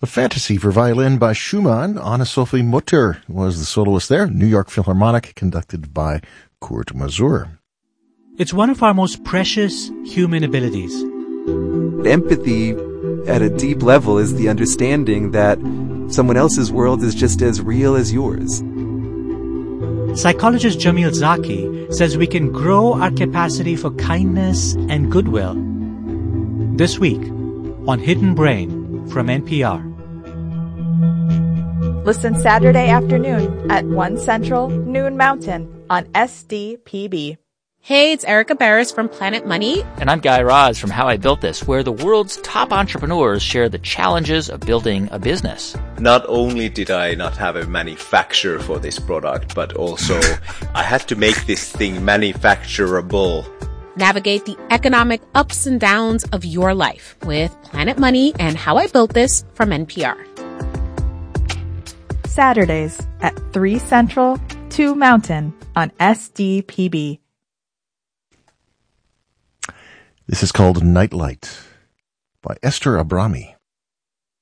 A Fantasy for Violin by Schumann. Anne-Sophie Mutter was the soloist there. New York Philharmonic, conducted by Kurt Masur. It's one of our most precious human abilities. Empathy at a deep level is the understanding that someone else's world is just as real as yours. Psychologist Jamil Zaki says we can grow our capacity for kindness and goodwill. This week on Hidden Brain from NPR. Listen Saturday afternoon at 1 Central, noon Mountain on SDPB. Hey, it's Erica Barris from Planet Money. And I'm Guy Raz from How I Built This, where the world's top entrepreneurs share the challenges of building a business. Not only did I not have a manufacturer for this product, but also I had to make this thing manufacturable. Navigate the economic ups and downs of your life with Planet Money and How I Built This from NPR. Saturdays at 3 Central, 2 Mountain on SDPB. This is called Nightlight by Esther Abrami.